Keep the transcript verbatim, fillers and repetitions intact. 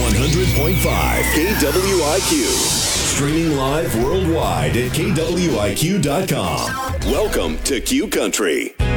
hundred point five K W I Q. Streaming live worldwide at K W I Q dot com. Welcome to Q Country.